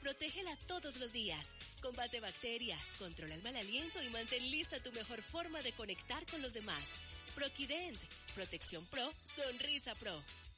Protégela todos los días. Combate bacterias, controla el mal aliento y mantén lista tu mejor forma de conectar con los demás. Proquident, Protección Pro, Sonrisa Pro.